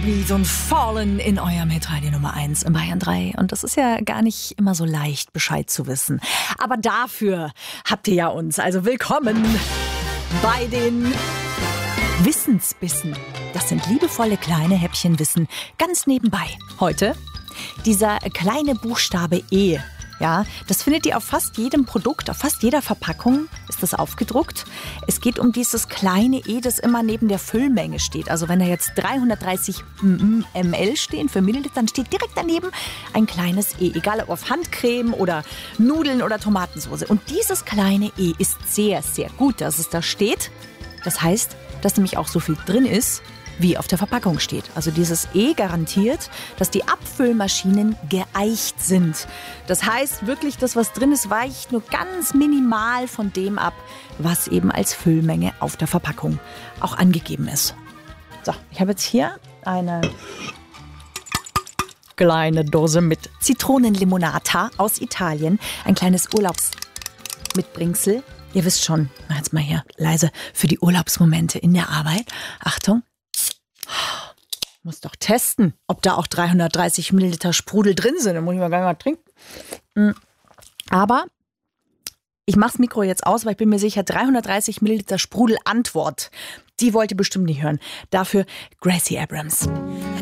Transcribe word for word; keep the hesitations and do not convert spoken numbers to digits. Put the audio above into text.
Beat und Fallen in eurem Hitradio Nummer eins in Bayern drei. Und das ist ja gar nicht immer so leicht, Bescheid zu wissen. Aber dafür habt ihr ja uns. Also willkommen bei den Wissensbissen. Das sind liebevolle kleine Häppchen Wissen ganz nebenbei. Heute dieser kleine Buchstabe E. Ja, das findet ihr auf fast jedem Produkt, auf fast jeder Verpackung ist das aufgedruckt. Es geht um dieses kleine E, das immer neben der Füllmenge steht. Also wenn da jetzt dreihundertdreißig Milliliter stehen für Milliliter, dann steht direkt daneben ein kleines E. Egal ob auf Handcreme oder Nudeln oder Tomatensauce. Und dieses kleine E ist sehr, sehr gut, dass es da steht. Das heißt, dass nämlich auch so viel drin ist, wie auf der Verpackung steht. Also dieses E garantiert, dass die Abfüllmaschinen geeicht sind. Das heißt wirklich, das, was drin ist, weicht nur ganz minimal von dem ab, was eben als Füllmenge auf der Verpackung auch angegeben ist. So, ich habe jetzt hier eine kleine Dose mit Zitronenlimonata aus Italien. Ein kleines Urlaubsmitbringsel. Ihr wisst schon, mach jetzt mal hier leise für die Urlaubsmomente in der Arbeit. Achtung. Muss doch testen, ob da auch dreihundertdreißig Milliliter Sprudel drin sind. Dann muss ich mal gar nicht trinken. Aber ich mache das Mikro jetzt aus, weil ich bin mir sicher, dreihundertdreißig Milliliter Sprudel Antwort, die wollt ihr bestimmt nicht hören. Dafür Gracie Abrams.